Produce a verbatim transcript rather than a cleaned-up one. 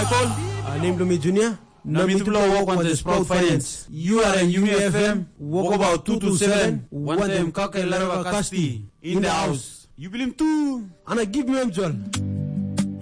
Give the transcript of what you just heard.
Michael. I named Lumi Junior. Nami to blow work on the Sprout Finance. You are in Uni F M. Walk about two two seven. One them kaka larava kasti in the house. You believe too? And I give me him John.